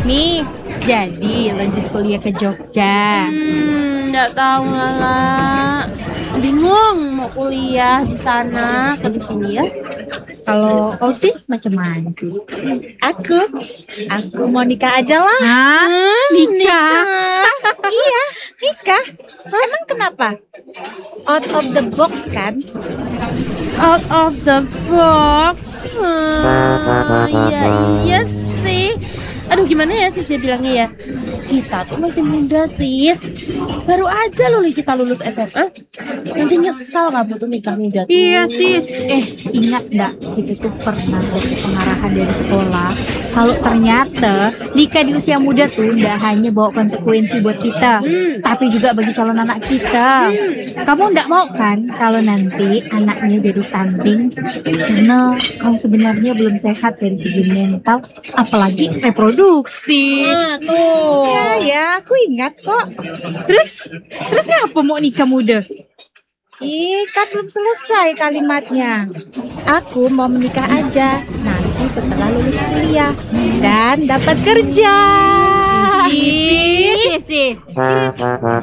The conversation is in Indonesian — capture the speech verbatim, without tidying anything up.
Nih, jadi lanjut kuliah ke Jogja. Hmm, nggak tahu lah. Bingung mau kuliah di sana ke di sini ya. Kalau osis macam mana sih? Aku Aku mau nikah aja lah. Hah? Nikah? Iya, Nikah? Emang kenapa? Out of the box kan? out of the box. Hmm, iya iya sih. Aduh gimana ya sis ya bilangnya ya. Kita tuh masih muda sis. Baru aja loh kita lulus S M A. Nanti nyesal kamu tuh nikah muda tuh. Iya sis. Eh, ingat nggak? Kita tuh pernah dapat pengarahan dari sekolah. Kalau ternyata nikah di usia muda tuh nggak hanya bawa konsekuensi buat kita, Hmm. tapi juga bagi calon anak kita. Kamu nggak mau kan kalau nanti anaknya jadi stunting? Karena kamu sebenarnya belum sehat dari segi mental, apalagi reproduksi. Nah tuh. Ya, ya, aku ingat kok. Terus, terus ngapa mau nikah muda? Ih, kan belum selesai kalimatnya. Aku mau menikah aja nanti setelah lulus kuliah dan dapat kerja. Sisi. Sisi.